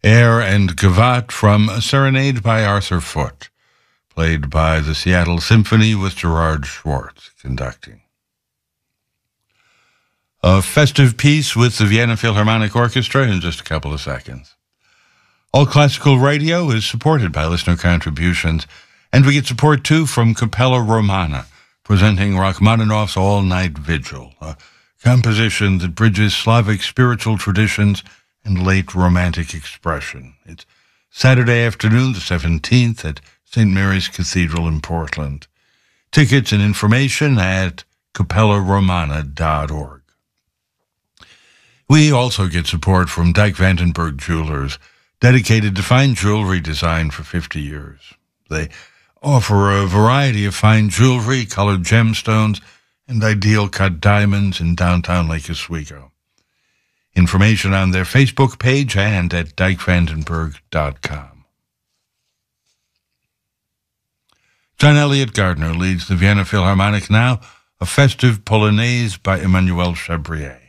Air and Gavotte from A Serenade by Arthur Foote, played by the Seattle Symphony with Gerard Schwartz conducting. A festive piece with the Vienna Philharmonic Orchestra in just a couple of seconds. All Classical Radio is supported by listener contributions, and we get support too from Capella Romana, presenting Rachmaninoff's All-Night Vigil, a composition that bridges Slavic spiritual traditions and late Romantic expression. It's Saturday afternoon, the 17th, at St. Mary's Cathedral in Portland. Tickets and information at capelaromana.org. We also get support from Dyke Vandenberg Jewelers, dedicated to fine jewelry design for 50 years. They offer a variety of fine jewelry, colored gemstones, and ideal cut diamonds in downtown Lake Oswego. Information on their Facebook page and at dykevandenberg.com. John Elliott Gardner leads the Vienna Philharmonic now, a festive Polonaise by Emmanuel Chabrier.